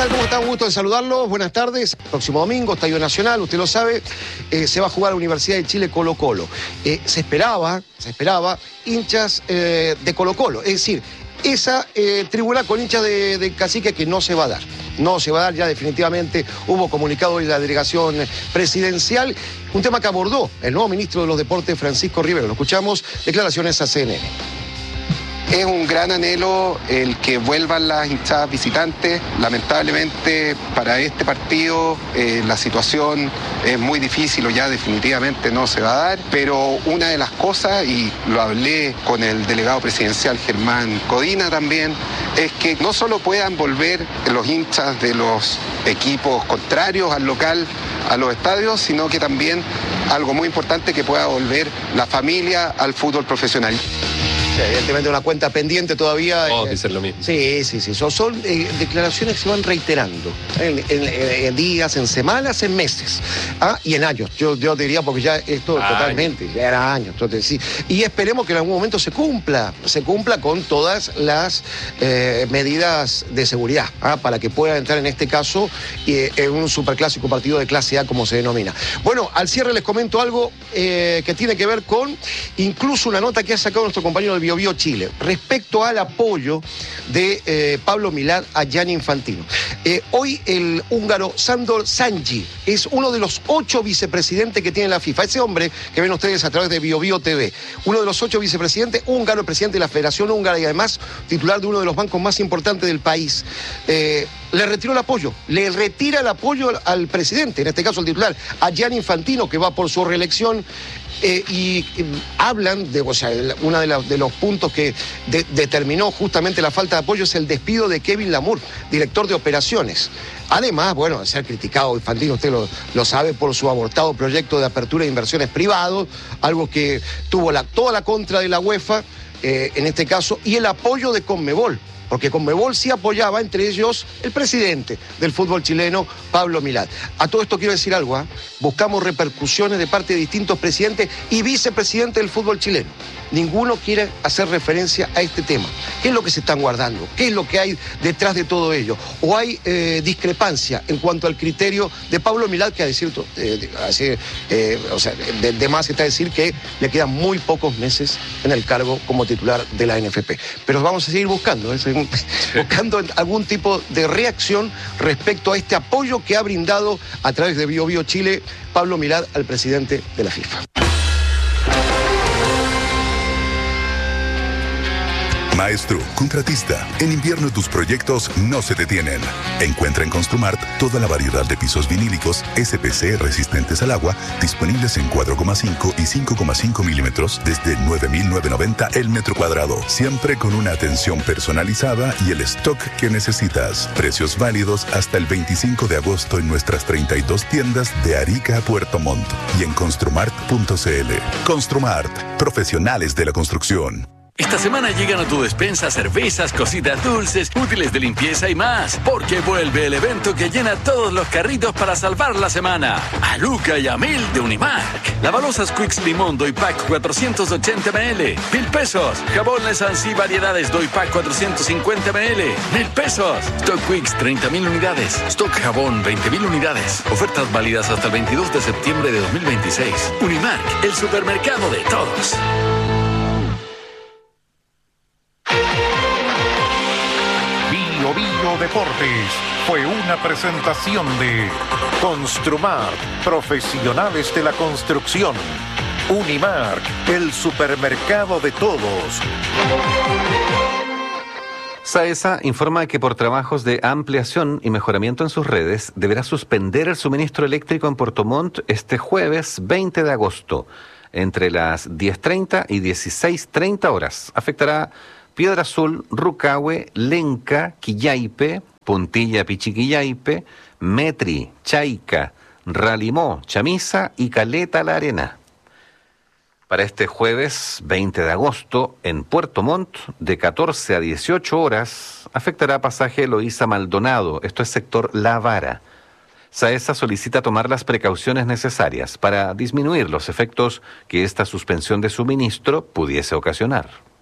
tal? ¿Cómo está? Un gusto de saludarlos. Buenas tardes. Próximo domingo, Estadio Nacional, usted lo sabe, se va a jugar a la Universidad de Chile Colo-Colo. Se esperaba hinchas de Colo-Colo, es decir, esa tribuna con hinchas de Cacique que no se va a dar. No se va a dar ya definitivamente. Hubo comunicado de la delegación presidencial, un tema que abordó el nuevo ministro de los Deportes, Francisco Rivero. Lo escuchamos, declaraciones a CNN. Es un gran anhelo el que vuelvan las hinchadas visitantes. Lamentablemente para este partido la situación es muy difícil o ya definitivamente no se va a dar, pero una de las cosas, y lo hablé con el delegado presidencial Germán Codina también, es que no solo puedan volver los hinchas de los equipos contrarios al local, a los estadios, sino que también algo muy importante, que pueda volver la familia al fútbol profesional. Sí, evidentemente una cuenta pendiente todavía. Dicen lo mismo. Sí. Son declaraciones que se van reiterando en días, en semanas, en meses y en años. Yo diría, porque ya esto totalmente, ya era años. Entonces, sí. Y esperemos que en algún momento se cumpla con todas las medidas de seguridad para que pueda entrar en este caso en un superclásico partido de clase A, como se denomina. Bueno, al cierre les comento algo que tiene que ver con incluso una nota que ha sacado nuestro compañero de BioBio Chile, respecto al apoyo de Pablo Milad a Gianni Infantino. Hoy el húngaro Sándor Szányi es uno de los 8 vicepresidentes que tiene la FIFA. Ese hombre que ven ustedes a través de BioBio TV, uno de los 8 vicepresidentes, húngaro, presidente de la Federación Húngara y además titular de uno de los bancos más importantes del país. Le retiró el apoyo, le retira el apoyo al presidente, en este caso al titular, a Gianni Infantino, que va por su reelección. Y hablan de, uno de los puntos que determinó justamente la falta de apoyo es el despido de Kevin Lamour, director de operaciones. Además, de ser criticado Infantino, usted lo sabe, por su abortado proyecto de apertura de inversiones privados, algo que tuvo toda la contra de la UEFA, en este caso, y el apoyo de Conmebol. Porque Conmebol sí apoyaba, entre ellos, el presidente del fútbol chileno, Pablo Milad. A todo esto quiero decir algo, buscamos repercusiones de parte de distintos presidentes y vicepresidentes del fútbol chileno. Ninguno quiere hacer referencia a este tema. ¿Qué es lo que se están guardando? ¿Qué es lo que hay detrás de todo ello? ¿O hay discrepancia en cuanto al criterio de Pablo Milad, que de más está decir que le quedan muy pocos meses en el cargo como titular de la NFP? Pero vamos a seguir buscando algún tipo de reacción respecto a este apoyo que ha brindado a través de BioBio Chile Pablo Milad al presidente de la FIFA. Maestro, contratista, en invierno tus proyectos no se detienen. Encuentra en Construmart toda la variedad de pisos vinílicos SPC resistentes al agua, disponibles en 4,5 y 5,5 milímetros desde 9.990 el metro cuadrado. Siempre con una atención personalizada y el stock que necesitas. Precios válidos hasta el 25 de agosto en nuestras 32 tiendas de Arica a Puerto Montt y en construmart.cl. Construmart, profesionales de la construcción. Esta semana llegan a tu despensa cervezas, cositas dulces, útiles de limpieza y más, porque vuelve el evento que llena todos los carritos para salvar la semana. A Luca y a Mil de Unimark. Lavalosas Quicks Limón Doy Pack 480 ml, 1,000 pesos. Jabón Lesansi Variedades Doy Pack 450 ml, 1,000 pesos. Stock Quicks 30,000 unidades. Stock Jabón 20,000 unidades. Ofertas válidas hasta el 22 de septiembre de 2026. Unimark, el supermercado de todos. BioBio Deportes fue una presentación de Construmart, profesionales de la construcción. Unimark, el supermercado de todos. SAESA informa que por trabajos de ampliación y mejoramiento en sus redes deberá suspender el suministro eléctrico en Puerto Montt este jueves 20 de agosto entre las 10:30 y 16:30 horas. Afectará Piedra Azul, Rucahue, Lenca, Quillaipe, Puntilla Pichiquillaipe, Metri, Chaica, Ralimó, Chamisa y Caleta La Arena. Para este jueves 20 de agosto, en Puerto Montt, de 14 a 18 horas, afectará pasaje Eloísa Maldonado, esto es sector La Vara. SAESA solicita tomar las precauciones necesarias para disminuir los efectos que esta suspensión de suministro pudiese ocasionar.